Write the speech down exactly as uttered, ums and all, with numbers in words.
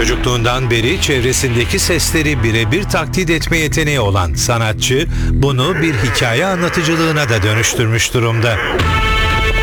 Çocukluğundan beri çevresindeki sesleri birebir taklit etme yeteneği olan sanatçı bunu bir hikaye anlatıcılığına da dönüştürmüş durumda.